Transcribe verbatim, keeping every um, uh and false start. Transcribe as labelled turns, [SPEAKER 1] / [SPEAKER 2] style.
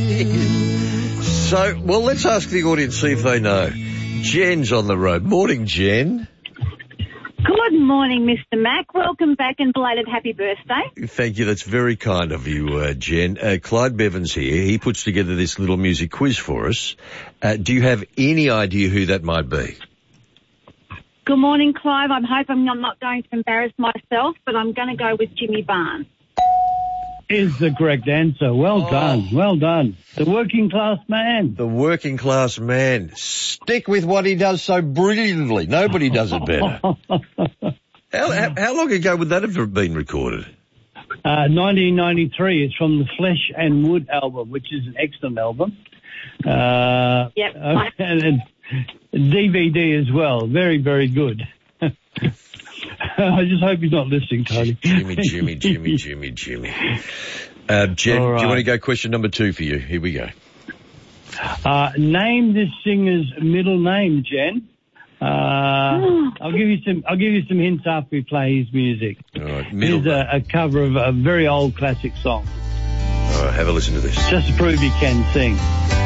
[SPEAKER 1] So, well, let's ask the audience, see if they know. Jen's on the road. Morning, Jen.
[SPEAKER 2] Good morning, Mister Mac. Welcome back and belated happy birthday.
[SPEAKER 1] Thank you. That's very kind of you, uh, Jen. Uh, Clyde Bevan's here. He puts together this little music quiz for us. Uh, do you have any idea who that might be?
[SPEAKER 2] Good morning, Clive. I'm hoping I'm not going to embarrass myself, but I'm going to go with Jimmy Barnes.
[SPEAKER 3] Is the correct answer. Well
[SPEAKER 1] oh.
[SPEAKER 3] done. Well done. The working class man.
[SPEAKER 1] The working class man. Stick with what he does so brilliantly. Nobody does it better. how, how, how long ago would that have been recorded?
[SPEAKER 3] Uh, nineteen ninety-three. It's from the Flesh and Wood album, which is an excellent album. Uh,
[SPEAKER 2] yep.
[SPEAKER 3] And D V D as well. Very, very good. I just hope he's not listening, Tony.
[SPEAKER 1] Jimmy, Jimmy, Jimmy, Jimmy, Jimmy. Uh, Jen, right. Do you want to go question number two for you? Here we go.
[SPEAKER 3] Uh, name this singer's middle name, Jen. Uh, I'll give you some. I'll give you some hints after we play his music.
[SPEAKER 1] All right, middle
[SPEAKER 3] Here's a, a cover of a very old classic song.
[SPEAKER 1] All right, have a listen to this.
[SPEAKER 3] Just to prove you can sing.